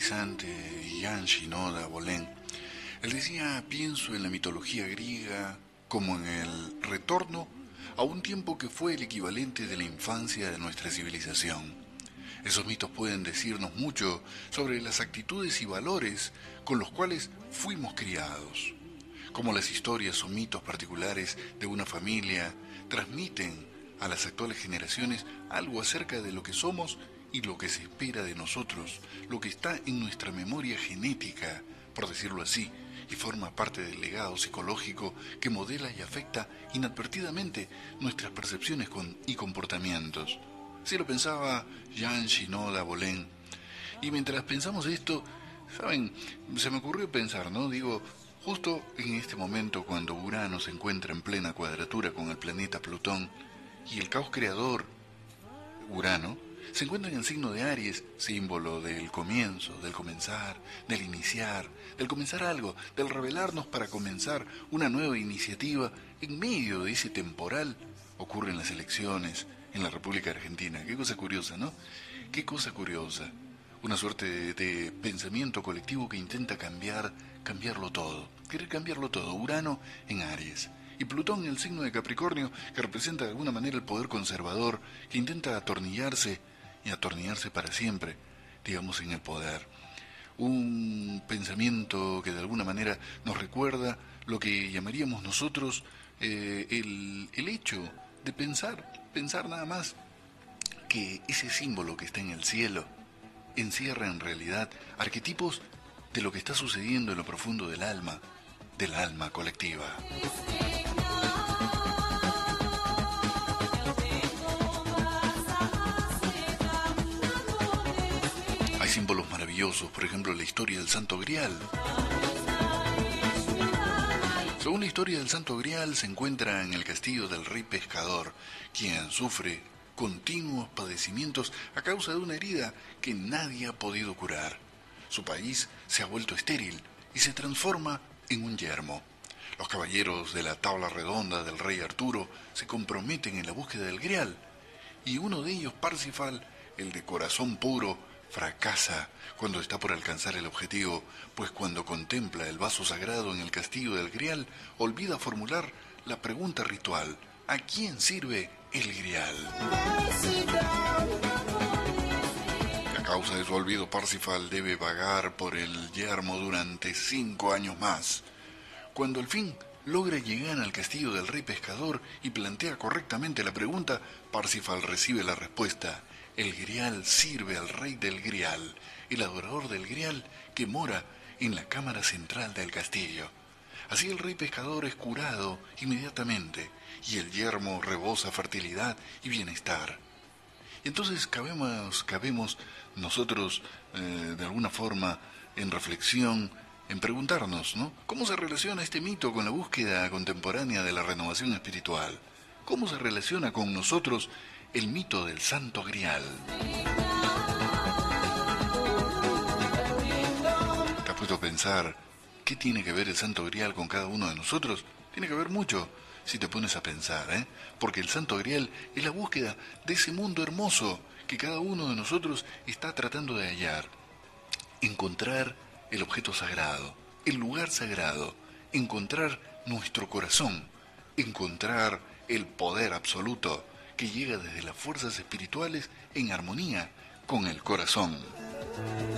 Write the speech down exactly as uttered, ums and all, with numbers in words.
analizante Jan Shinoda Bolén. Él decía: pienso en la mitología griega como en el retorno a un tiempo que fue el equivalente de la infancia de nuestra civilización. Esos mitos pueden decirnos mucho sobre las actitudes y valores con los cuales fuimos criados. Cómo las historias o mitos particulares de una familia transmiten a las actuales generaciones algo acerca de lo que somos y lo que se espera de nosotros, lo que está en nuestra memoria genética, por decirlo así, y forma parte del legado psicológico que modela y afecta inadvertidamente nuestras percepciones con, y comportamientos. Así lo pensaba Jan Shinoda Bolén. Y mientras pensamos esto, ¿saben? Se me ocurrió pensar, ¿no? Digo, justo en este momento cuando Urano se encuentra en plena cuadratura con el planeta Plutón y el caos creador, Urano, se encuentra en el signo de Aries, símbolo del comienzo, del comenzar, del iniciar, del comenzar algo, del revelarnos para comenzar una nueva iniciativa. En medio de ese temporal ocurren las elecciones en la República Argentina. Qué cosa curiosa, ¿no? Qué cosa curiosa. Una suerte de, de pensamiento colectivo que intenta cambiar, cambiarlo todo. Querer cambiarlo todo. Urano en Aries. Y Plutón en el signo de Capricornio, que representa de alguna manera el poder conservador, que intenta atornillarse y atornillarse para siempre, digamos, en el poder. Un pensamiento que de alguna manera nos recuerda lo que llamaríamos nosotros eh, el, el hecho de pensar, pensar nada más que ese símbolo que está en el cielo encierra en realidad arquetipos de lo que está sucediendo en lo profundo del alma, del alma colectiva. Hay símbolos maravillosos, por ejemplo la historia del Santo Grial. Según la historia del Santo Grial, se encuentra en el castillo del rey pescador, quien sufre continuos padecimientos a causa de una herida que nadie ha podido curar. Su país se ha vuelto estéril y se transforma en un yermo. Los caballeros de la tabla redonda del rey Arturo se comprometen en la búsqueda del Grial, y uno de ellos, Parsifal, el de corazón puro, fracasa cuando está por alcanzar el objetivo, pues cuando contempla el vaso sagrado en el castillo del Grial, olvida formular la pregunta ritual: ¿a quién sirve el Grial? A causa de su olvido, Parsifal debe vagar por el yermo durante cinco años más. Cuando al fin logra llegar al castillo del rey pescador y plantea correctamente la pregunta, Parsifal recibe la respuesta: el Grial sirve al rey del Grial, el adorador del Grial que mora en la cámara central del castillo. Así el rey pescador es curado inmediatamente y el yermo rebosa fertilidad y bienestar. Y entonces cabemos, cabemos nosotros eh, de alguna forma en reflexión, en preguntarnos, ¿no? ¿Cómo se relaciona este mito con la búsqueda contemporánea de la renovación espiritual? ¿Cómo se relaciona con nosotros el mito del Santo Grial? ¿Te has puesto a pensar qué tiene que ver el Santo Grial con cada uno de nosotros? Tiene que ver mucho, si te pones a pensar, ¿eh? Porque el Santo Grial es la búsqueda de ese mundo hermoso que cada uno de nosotros está tratando de hallar. Encontrar el objeto sagrado, el lugar sagrado, encontrar nuestro corazón, encontrar el poder absoluto que llega desde las fuerzas espirituales en armonía con el corazón.